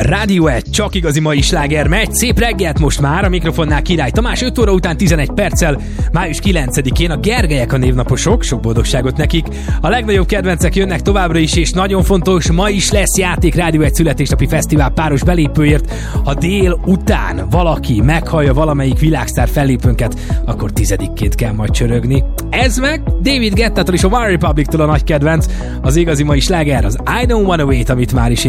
Rádió 1, csak igazi mai sláger megy. Szép reggelt most már, a mikrofonnál Király Tamás, 5 óra után 11 perccel, május 9-én a Gergelyek a névnaposok, sok boldogságot nekik. A legnagyobb kedvencek jönnek továbbra is, és nagyon fontos, ma is lesz játék Rádió 1 születésnapi fesztivál páros belépőért. Ha dél után valaki meghallja valamelyik világsztár fellépőnket, akkor 10-ként kell majd csörögni. Ez meg David Guettától és a One Republic-től a nagy kedvenc, az igazi mai sláger, az I Don't Wanna Wait, amit már is